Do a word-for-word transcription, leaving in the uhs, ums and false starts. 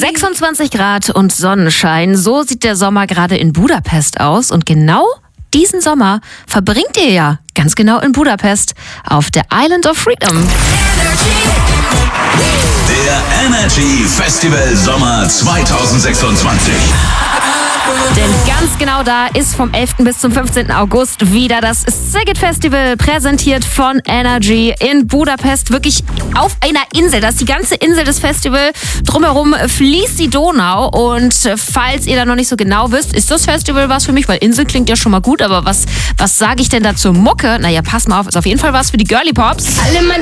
sechsundzwanzig Grad und Sonnenschein, so sieht der Sommer gerade in Budapest aus. Und genau diesen Sommer verbringt ihr ja ganz genau in Budapest auf der Island of Freedom. Der Energy Festival Sommer zweitausendsechsundzwanzig. Denn ganz genau da ist vom elften bis zum fünfzehnten August wieder das Szeged Festival, präsentiert von Energy in Budapest. Wirklich auf einer Insel, das ist die ganze Insel des Festivals. Drumherum fließt die Donau. Und falls ihr da noch nicht so genau wisst, ist das Festival was für mich? Weil Insel klingt ja schon mal gut, aber was, was sage ich denn da zur Mucke? Naja, pass mal auf, ist auf jeden Fall was für die Girly Pops. Alle meine